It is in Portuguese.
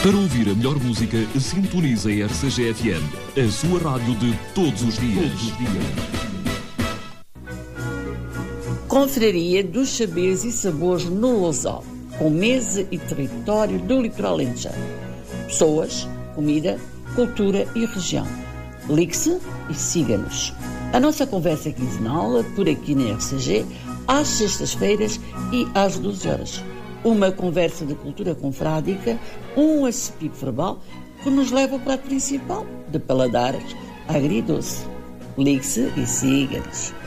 Para ouvir a melhor música, sintonize a RCG FM, a sua rádio de todos os dias. Confraria dos Saberes e Sabores no Lousal, com mesa e território do litoral alentejano. Pessoas, comida, cultura e região. Ligue-se e siga-nos. A nossa conversa quinzenal é por aqui na RCG, às sextas-feiras e às 12 horas. Uma conversa de cultura confrádica, um acepip verbal que nos leva ao prato principal, de paladares agridoce. Ligue-se e siga-nos.